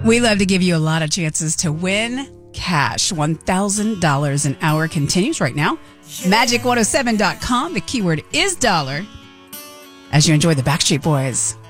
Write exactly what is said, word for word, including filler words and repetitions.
We love to give you a lot of chances to win cash. one thousand dollars an hour continues right now. magic one oh seven dot com. The keyword is dollar. As you enjoy the Backstreet Boys.